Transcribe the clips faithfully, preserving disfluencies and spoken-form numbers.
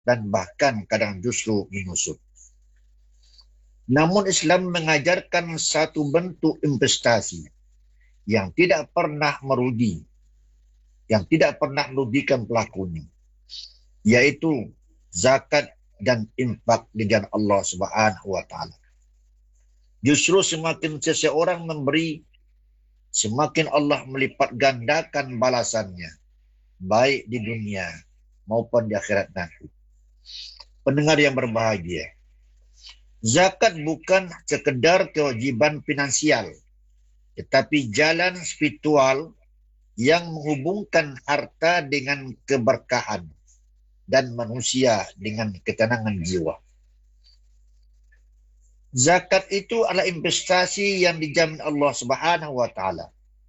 dan bahkan kadang justru menyusut. Namun Islam mengajarkan satu bentuk investasi yang tidak pernah merugi, yang tidak pernah merugikan pelakunya, yaitu zakat dan infak di jalan Allah Subhanahu wa taala. Justru semakin seseorang memberi, semakin Allah melipat gandakan balasannya, baik di dunia maupun di akhirat nanti. Pendengar yang berbahagia, zakat bukan sekedar kewajiban finansial, tetapi jalan spiritual yang menghubungkan harta dengan keberkahan dan manusia dengan ketenangan jiwa. Zakat itu adalah investasi yang dijamin Allah Subhanahu wa taala.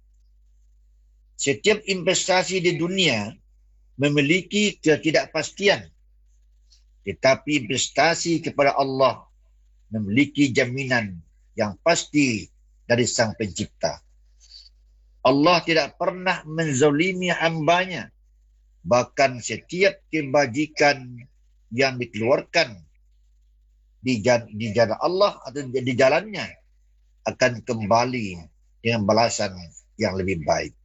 Setiap investasi di dunia memiliki ketidakpastian, tetapi investasi kepada Allah memiliki jaminan yang pasti dari Sang Pencipta. Allah tidak pernah menzalimi hambanya. Bahkan setiap kebajikan yang dikeluarkan di jalan, di jalan Allah atau di jalannya akan kembali dengan balasan yang lebih baik.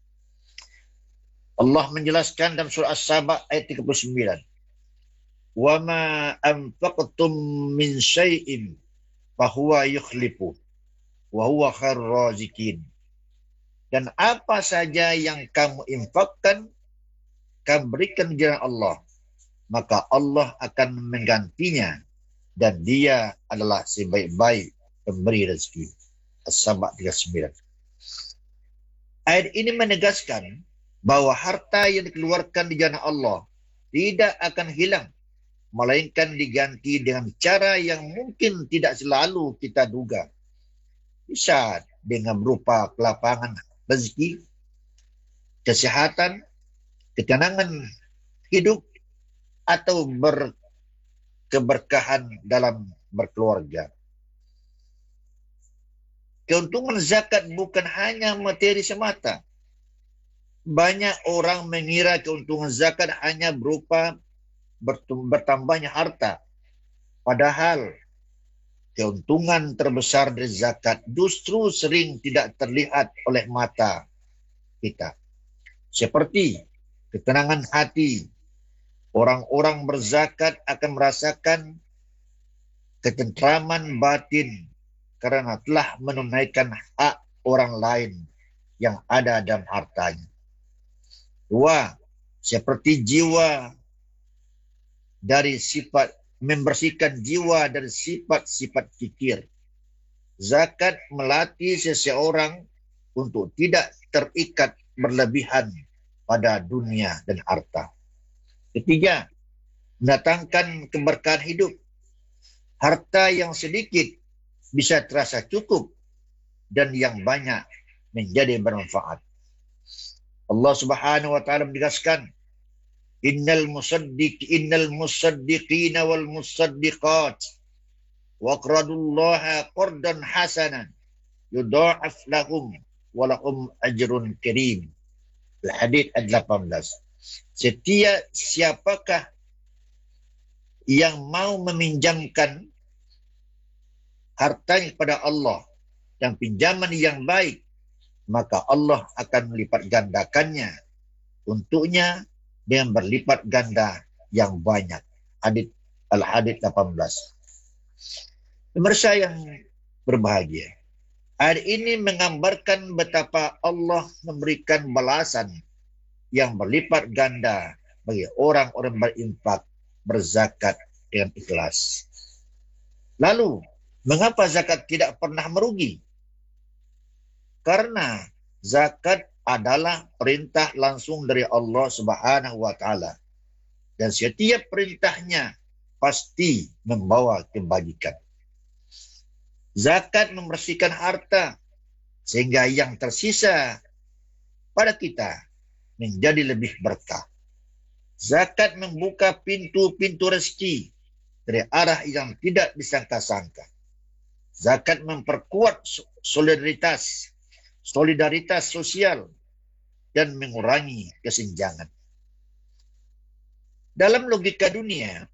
Allah menjelaskan dalam surah As-Saba ayat tiga puluh sembilan. Wa ma anfaqtum min syai'in fahuwa yukhlifu wa huwa khairur raziqin. Dan apa saja yang kamu infakkan, kamu berikan di jalan Allah, maka Allah akan menggantinya dan dia adalah sebaik-baik pemberi rezeki. As-Saba tiga puluh sembilan. Ayat ini menegaskan bahwa harta yang dikeluarkan di jalan Allah tidak akan hilang, melainkan diganti dengan cara yang mungkin tidak selalu kita duga. Bisa dengan berupa kelapangan rezeki, kesehatan, ketenangan hidup, atau berkeberkahan dalam berkeluarga. Keuntungan zakat bukan hanya materi semata. Banyak orang mengira keuntungan zakat hanya berupa bertambahnya harta. Padahal keuntungan terbesar dari zakat justru sering tidak terlihat oleh mata kita. Seperti ketenangan hati. Orang-orang berzakat akan merasakan ketentraman batin karena telah menunaikan hak orang lain yang ada dalam hartanya. Dua, seperti jiwa dari sifat, membersihkan jiwa dari sifat-sifat kikir. Zakat melatih seseorang untuk tidak terikat berlebihan pada dunia dan harta. Ketiga, mendatangkan keberkahan hidup. Harta yang sedikit bisa terasa cukup dan yang banyak menjadi bermanfaat. Allah Subhanahu wa taala menegaskan, Innal musaddiq innal musaddiqina wal musaddiqat wa qradullaha qardan hasanan yudha'af lahum wa lahum ajrun karim. Al-Hadid ayat delapan belas. Setiap siapakah yang mau meminjamkan hartanya kepada Allah dan pinjaman yang baik, maka Allah akan melipat gandakannya untuknya dengan berlipat ganda yang banyak. Hadits Al-Hadid delapan belas. Pemirsa yang berbahagia, ayat ini menggambarkan betapa Allah memberikan balasan yang berlipat ganda bagi orang-orang berinfak, berzakat dengan ikhlas. Lalu, mengapa zakat tidak pernah merugi? Karena zakat adalah perintah langsung dari Allah Subhanahu wa taala. Dan setiap perintahnya pasti membawa kebajikan. Zakat membersihkan harta sehingga yang tersisa pada kita menjadi lebih berkah. Zakat membuka pintu-pintu rezeki dari arah yang tidak disangka-sangka. Zakat memperkuat solidaritas solidaritas sosial dan mengurangi kesenjangan. Dalam logika dunia,